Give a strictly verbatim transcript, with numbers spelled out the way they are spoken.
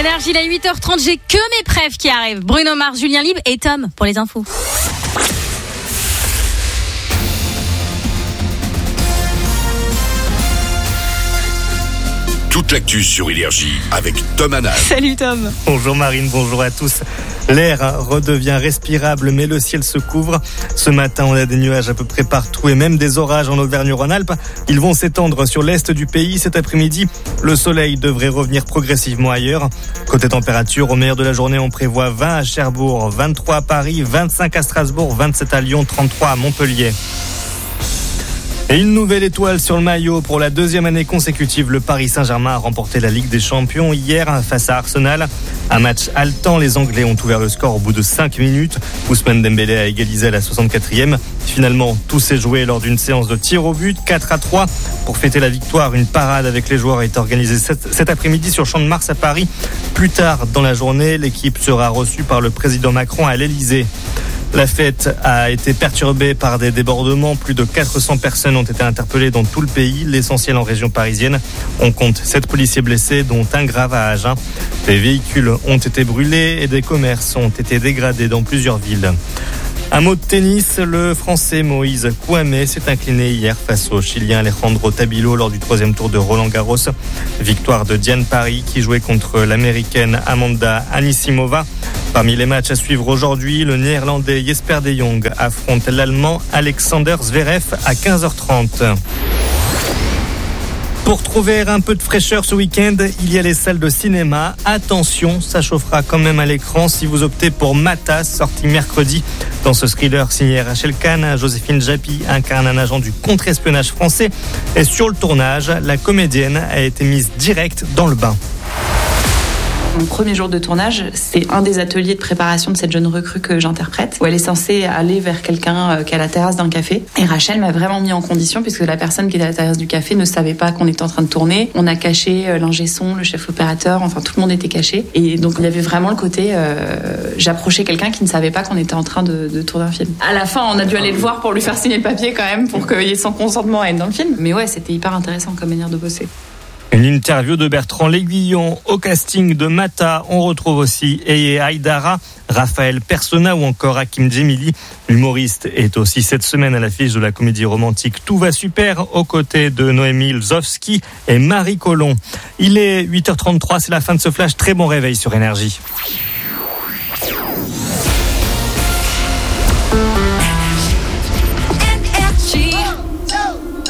Énergie, il est huit heures trente, j'ai que mes preuves qui arrivent. Bruno Mars, Julien Libre et Tom pour les infos. Toute l'actu sur Énergie avec Tom Hannan. Salut Tom. Bonjour Marine, bonjour à tous. L'air redevient respirable, mais le ciel se couvre. Ce matin, on a des nuages à peu près partout et même des orages en Auvergne-Rhône-Alpes. Ils vont s'étendre sur l'est du pays cet après-midi. Le soleil devrait revenir progressivement ailleurs. Côté température, au meilleur de la journée, on prévoit vingt à Cherbourg, vingt-trois à Paris, vingt-cinq à Strasbourg, vingt-sept à Lyon, trente-trois à Montpellier. Et une nouvelle étoile sur le maillot pour la deuxième année consécutive. Le Paris Saint-Germain a remporté la Ligue des Champions hier face à Arsenal. Un match haletant, les Anglais ont ouvert le score au bout de cinq minutes. Ousmane Dembélé a égalisé à la soixante-quatrième. Finalement, tout s'est joué lors d'une séance de tir au but, quatre à trois. Pour fêter la victoire, une parade avec les joueurs est organisée cet, cet après-midi sur Champ de Mars à Paris. Plus tard dans la journée, l'équipe sera reçue par le président Macron à l'Elysée. La fête a été perturbée par des débordements. Plus de quatre cents personnes ont été interpellées dans tout le pays, l'essentiel en région parisienne. On compte sept policiers blessés, dont un grave à Agen. Des véhicules ont été brûlés et des commerces ont été dégradés dans plusieurs villes. Un mot de tennis, le Français Moïse Kouamé s'est incliné hier face au Chilien Alejandro Tabilo lors du troisième tour de Roland-Garros. Victoire de Diane Parry qui jouait contre l'Américaine Amanda Anisimova. Parmi les matchs à suivre aujourd'hui, le Néerlandais Jesper de Jong affronte l'Allemand Alexander Zverev à quinze heures trente. Pour trouver un peu de fraîcheur ce week-end, il y a les salles de cinéma. Attention, ça chauffera quand même à l'écran si vous optez pour Matas, sorti mercredi. Dans ce thriller signé Rachel Kahn, Joséphine Japy incarne un agent du contre-espionnage français. Et sur le tournage, la comédienne a été mise direct dans le bain. Mon premier jour de tournage, c'est un des ateliers de préparation de cette jeune recrue que j'interprète, où elle est censée aller vers quelqu'un qui est à la terrasse d'un café. Et Rachel m'a vraiment mis en condition, puisque la personne qui était à la terrasse du café ne savait pas qu'on était en train de tourner. On a caché l'ingé son, le chef opérateur, enfin tout le monde était caché. Et donc il y avait vraiment le côté, euh, j'approchais quelqu'un qui ne savait pas qu'on était en train de, de tourner un film. À la fin, on a dû aller le voir pour lui faire signer le papier quand même, pour qu'il ait son consentement à être dans le film. Mais ouais, c'était hyper intéressant comme manière de bosser. Une interview de Bertrand L'Aiguillon au casting de Mata. On retrouve aussi Eye Aïdara, Raphaël Persona ou encore Hakim Djemili. L'humoriste est aussi cette semaine à l'affiche de la comédie romantique Tout va super aux côtés de Noémie Lzowski et Marie Colomb. Il est huit heures trente-trois, c'est la fin de ce flash. Très bon réveil sur Énergie.